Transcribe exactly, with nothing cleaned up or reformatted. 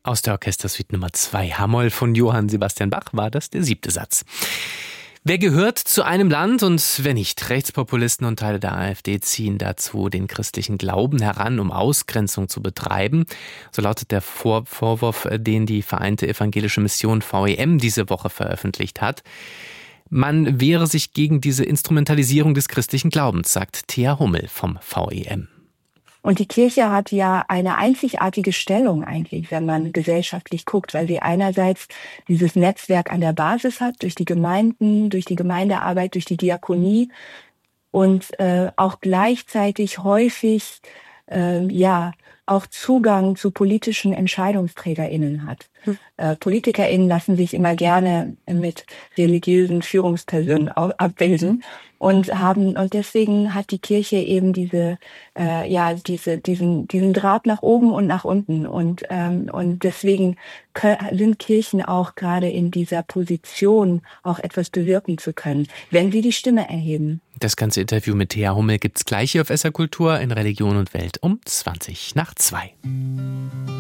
Aus der Orchestersuite Nummer zwei Hamoll von Johann Sebastian Bach war das der siebte Satz. Wer gehört zu einem Land und wer nicht? Rechtspopulisten und Teile der AfD ziehen dazu den christlichen Glauben heran, um Ausgrenzung zu betreiben. So lautet der Vor- Vorwurf, den die Vereinte Evangelische Mission V E M diese Woche veröffentlicht hat. Man wehre sich gegen diese Instrumentalisierung des christlichen Glaubens, sagt Thea Hummel vom V E M. Und die Kirche hat ja eine einzigartige Stellung eigentlich, wenn man gesellschaftlich guckt, weil sie einerseits dieses Netzwerk an der Basis hat, durch die Gemeinden, durch die Gemeindearbeit, durch die Diakonie und äh, auch gleichzeitig häufig äh, ja auch Zugang zu politischen EntscheidungsträgerInnen hat. Hm. Äh, PolitikerInnen lassen sich immer gerne mit religiösen Führungspersonen abbilden und haben und deswegen hat die Kirche eben diese äh, ja diese diesen diesen Draht nach oben und nach unten und ähm, und deswegen können, sind Kirchen auch gerade in dieser Position auch etwas bewirken zu können, wenn sie die Stimme erheben. Das ganze Interview mit Thea Hummel gibt's gleich hier auf S R Kultur in Religion und Welt um zwanzig nach zwei.